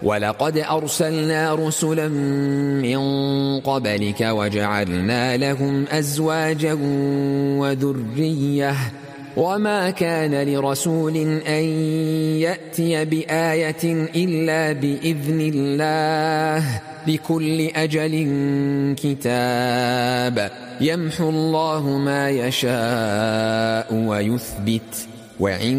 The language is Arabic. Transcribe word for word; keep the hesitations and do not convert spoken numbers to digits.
ولقد أرسلنا رسلا من قبلك وجعلنا لهم أزواجا وذرية وما كان لرسول أن يأتي بآية إلا بإذن الله لكل أجل كتاب يمحو الله ما يشاء ويثبت وعنده